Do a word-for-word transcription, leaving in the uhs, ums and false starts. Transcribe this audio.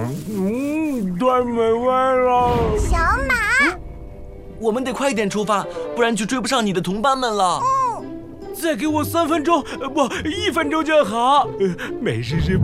嗯，太美味了。 小马， 嗯，我们得快点出发，不然就追不上你的同伴们了。 再给我三分钟，不，一分钟就好。呃，美食是